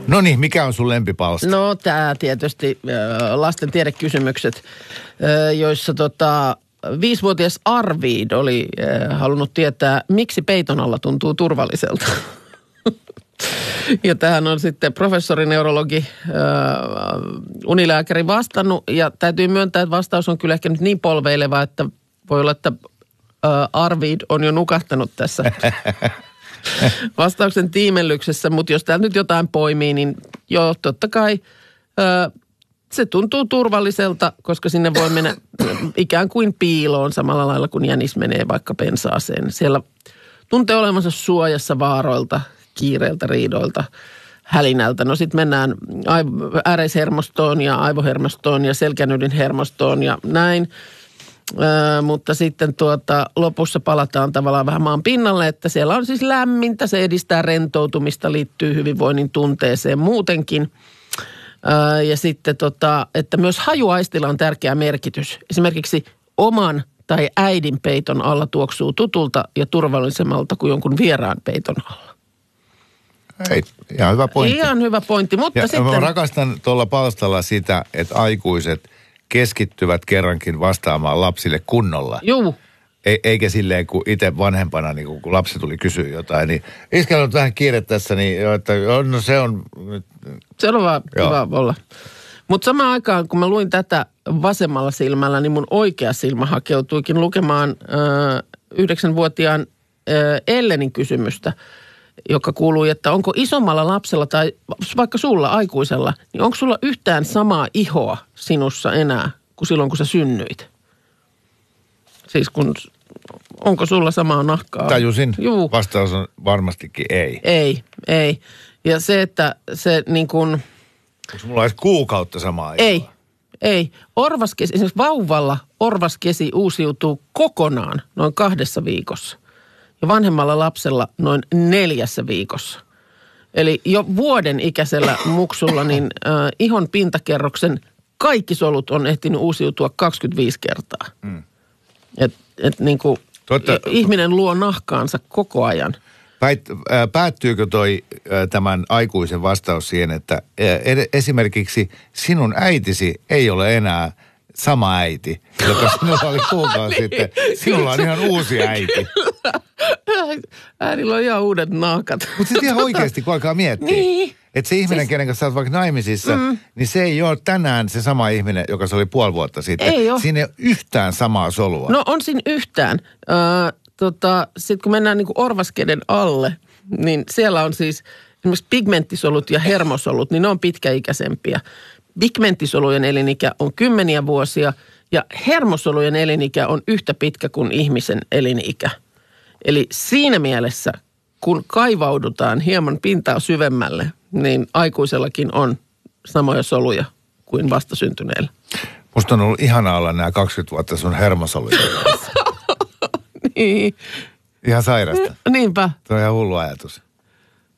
No niin, mikä on sun lempipalsta? No tämä tietysti lasten tiedekysymykset, joissa 5-vuotias Arvid oli halunnut tietää, miksi peiton alla tuntuu turvalliselta. Ja tähän on sitten professori, neurologi, unilääkäri vastannut. Ja täytyy myöntää, että vastaus on kyllä ehkä nyt niin polveileva, että voi olla, että Arvid on jo nukahtanut tässä vastauksen tiimellyksessä. Mutta jos täällä nyt jotain poimii, niin joo, totta kai se tuntuu turvalliselta, koska sinne voi mennä ikään kuin piiloon samalla lailla kuin jänis menee vaikka pensaaseen. Siellä tuntee olevansa suojassa vaaroilta, kiireiltä, riidoilta, hälinältä. No sitten mennään äreishermostoon ja aivohermostoon ja selkänydinhermostoon ja näin. Mutta sitten lopussa palataan tavallaan vähän maan pinnalle, että siellä on siis lämmintä, se edistää rentoutumista, liittyy hyvinvoinnin tunteeseen muutenkin. Ja sitten, että myös hajuaistilla on tärkeä merkitys. Esimerkiksi oman tai äidin peiton alla tuoksuu tutulta ja turvallisemmalta kuin jonkun vieraan peiton alla. Ei, ihan hyvä pointti. Ihan hyvä pointti, mutta ja sitten... Mä rakastan tuolla palstalla sitä, että aikuiset keskittyvät kerrankin vastaamaan lapsille kunnolla. Juu. Eikä silleen, kun itse vanhempana, niin kun lapsi tuli kysyä jotain, niin iskällä on vähän kiire tässä, niin että no se on... Se on vaan hyvä olla. Mutta samaan aikaan, kun mä luin tätä vasemmalla silmällä, niin mun oikea silmä hakeutuikin lukemaan 9-vuotiaan Ellenin kysymystä, joka kuului, että onko isommalla lapsella tai vaikka sulla aikuisella, niin onko sulla yhtään samaa ihoa sinussa enää kuin silloin, kun sä synnyit? Siis onko sulla samaa nahkaa? Tajusin. Juu. Vastaus on varmastikin ei. Ei. Ja se, että se niin kuin... Onko mulla edes kuukautta samaa ihoa? Ei. Orvaskesi, esimerkiksi vauvalla orvaskesi uusiutuu kokonaan noin 2 viikossa. Ja vanhemmalla lapsella noin 4 viikossa. Eli jo vuoden ikäisellä muksulla niin ihon pintakerroksen kaikki solut on ehtinyt uusiutua 25 kertaa. Et niin kuin ihminen luo nahkaansa koko ajan. Päättyykö tämän aikuisen vastaus siihen, että esimerkiksi sinun äitisi ei ole enää sama äiti, joka sinulla oli kuukausi sitten. Sinulla on ihan uusi äiti. Äidillä on ihan uudet nahkat. Mutta sitten ihan oikeasti, kun alkaa miettiä. Niin. Että se ihminen, kenen kanssa sä oot vaikka naimisissa, niin se ei ole tänään se sama ihminen, joka se oli puoli vuotta sitten. Ei ole. Siinä ei ole yhtään samaa solua. No on siinä yhtään. Sitten kun mennään niin kuin orvaskeden alle, niin siellä on siis esimerkiksi pigmenttisolut ja hermosolut, niin ne on pitkäikäisempiä. Pigmenttisolujen elinikä on 10 vuosia ja hermosolujen elinikä on yhtä pitkä kuin ihmisen elinikä. Eli siinä mielessä, kun kaivaudutaan hieman pintaa syvemmälle, niin aikuisellakin on samoja soluja kuin vastasyntyneillä. Musta on ollut ihanaa olla nämä 20 vuotta sun hermosolujen kanssa. Niin. Ihan sairasta. Niinpä. Tuo on ihan hullu ajatus.